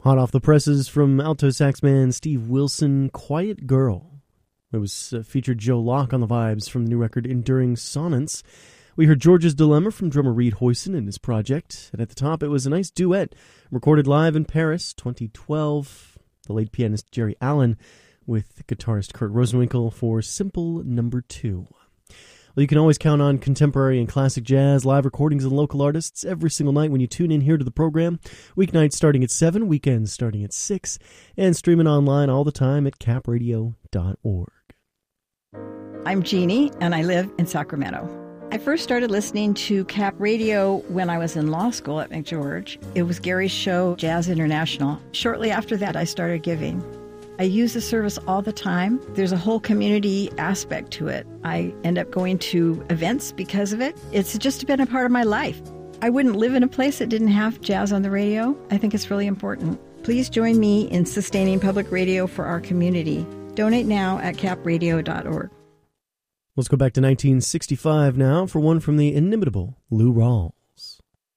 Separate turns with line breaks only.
Hot off the presses from alto sax man Steve Wilson, Quiet Girl. It was featured Joe Locke on the vibes from the new record Enduring Sonnets. We heard George's Dilemma from drummer Reed Hoyson and his project. And at the top, it was a nice duet recorded live in Paris, 2012. The late pianist Jerry Allen with guitarist Kurt Rosenwinkel for Simple Number 2. Well, you can always count on contemporary and classic jazz, live recordings, and local artists every single night when you tune in here to the program. Weeknights starting at 7, weekends starting at 6, and streaming online all the time at capradio.org.
I'm Jeannie, and I live in Sacramento. I first started listening to Cap Radio when I was in law school at McGeorge. It was Gary's show, Jazz International. Shortly after that, I started giving. I use the service all the time. There's a whole community aspect to it. I end up going to events because of it. It's just been a part of my life. I wouldn't live in a place that didn't have jazz on the radio. I think it's really important. Please join me in sustaining public radio for our community. Donate now at capradio.org.
Let's go back to 1965 now for one from the inimitable Lou Rawls.